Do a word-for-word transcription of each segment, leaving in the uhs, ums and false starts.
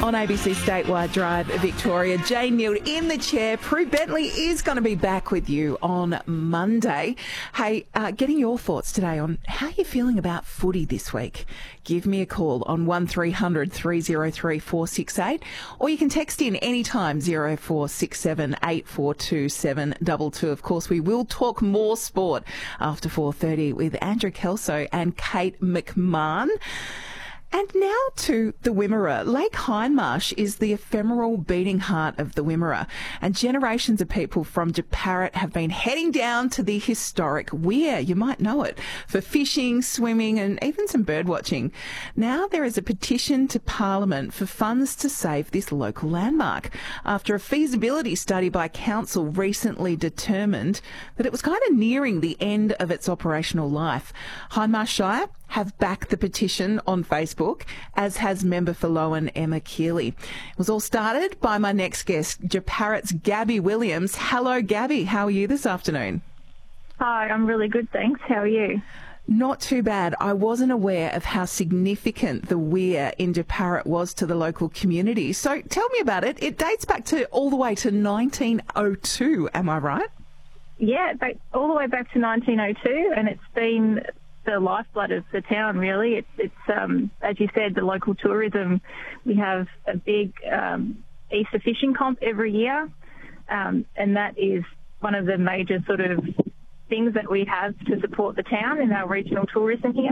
on A B C Statewide Drive, Victoria. Jane Nield in the chair. Prue Bentley is going to be back with you on Monday. Hey, uh, getting your thoughts today on how you're feeling about footy this week. Give me a call on one three hundred three oh three four six eight, or you can text in anytime zero four six seven eight four two seven two two. Of course, we will talk more sport after four thirty with Andrew Kelso and Kate McMahon. And now to the Wimmera. Lake Hindmarsh is the ephemeral beating heart of the Wimmera, and generations of people from Jeparit have been heading down to the historic weir, you might know it, for fishing, swimming and even some bird watching. Now there is a petition to Parliament for funds to save this local landmark, after a feasibility study by council recently determined that it was kind of nearing the end of its operational life. Hindmarsh Shire have backed the petition on Facebook, as has member for Lowan Emma Keeley. It was all started by my next guest, Jeparit's Gabby Williams. Hello, Gabby. How are you this afternoon? Hi, I'm really good, thanks. How are you? Not too bad. I wasn't aware of how significant the weir in Jeparit was to the local community. So tell me about it. It dates back to all the way to nineteen oh two, am I right? Yeah, back, all the way back to nineteen oh two, and it's been the lifeblood of the town, really. It's, it's um, as you said, the local tourism. We have a big um, Easter fishing comp every year, um, and that is one of the major sort of things that we have to support the town in our regional tourism here.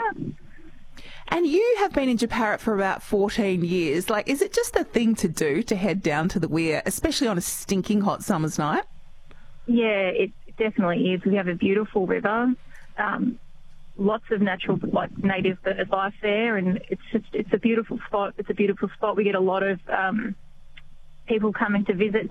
And you have been in Jeparit for about fourteen years. Like, is it just a thing to do to head down to the weir, especially on a stinking hot summer's night? Yeah, it definitely is. We have a beautiful river. Um, Lots of natural, like native bird life there, and it's just it's a beautiful spot. It's a beautiful spot. We get a lot of um, people coming to visit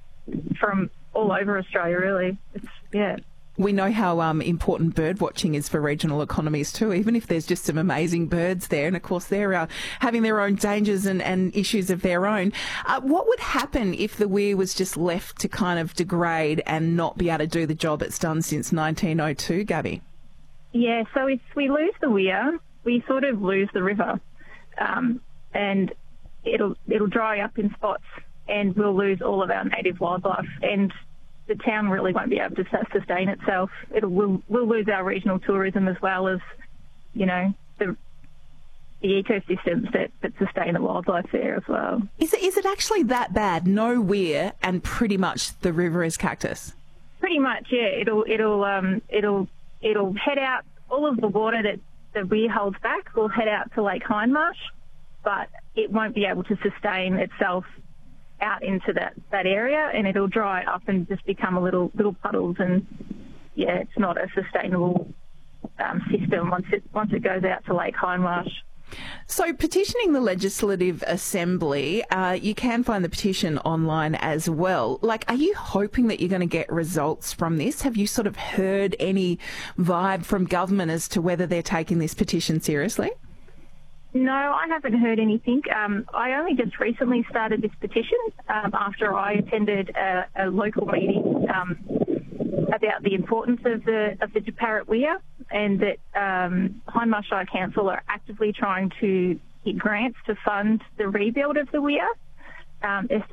from all over Australia. Really, it's yeah. We know how um, important bird watching is for regional economies too, even if there's just some amazing birds there. And of course, they're uh, having their own dangers and, and issues of their own. Uh, what would happen if the weir was just left to kind of degrade and not be able to do the job it's done since nineteen oh two, Gabby? Yeah, so if we lose the weir, we sort of lose the river, um, and it'll it'll dry up in spots, and we'll lose all of our native wildlife, and the town really won't be able to sustain itself. It'll we'll, we'll lose our regional tourism, as well as, you know, the the ecosystems that, that sustain the wildlife there as well. Is it is it actually that bad? No weir, and pretty much the river is cactus. Pretty much, yeah. It'll it'll um it'll. It'll head out, all of the water that the weir holds back will head out to Lake Hindmarsh, but it won't be able to sustain itself out into that, that area, and it'll dry up and just become a little little puddles, and yeah, it's not a sustainable um, system once it once it goes out to Lake Hindmarsh. So petitioning the Legislative Assembly, uh, you can find the petition online as well. Like, are you hoping that you're going to get results from this? Have you sort of heard any vibe from government as to whether they're taking this petition seriously? No, I haven't heard anything. Um, I only just recently started this petition um, after I attended a, a local meeting um, about the importance of the of the Jeparit weir, and that um, Hindmarsh Shire Council are actively trying to get grants to fund the rebuild of the weir. Um,